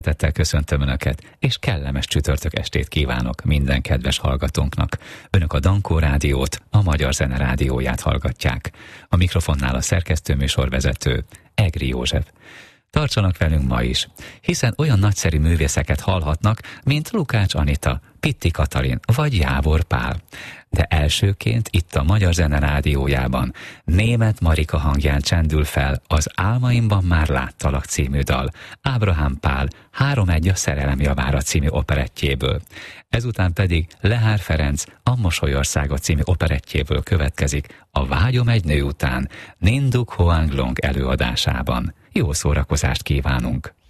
Tettel köszöntöm Önöket, és kellemes csütörtök estét kívánok minden kedves hallgatónknak. Önök a Dankó Rádiót, a Magyar Zene Rádióját hallgatják. A mikrofonnál a szerkesztőműsorvezető, Egri József. Tartsanak velünk ma is, hiszen olyan nagyszerű művészeket hallhatnak, mint Lukács Anita, Pitti Katalin vagy Jávor Pál. De elsőként itt a Magyar Zene Rádiójában Németh Marika hangján csendül fel az Álmaimban már láttalak című dal, Ábrahám Pál 3-1 a szerelem javára című operettjéből. Ezután pedig Lehár Ferenc a Mosolyországa című operettjéből következik a Vágyom egy nő után Ninduk Hoang Long előadásában. Jó szórakozást kívánunk!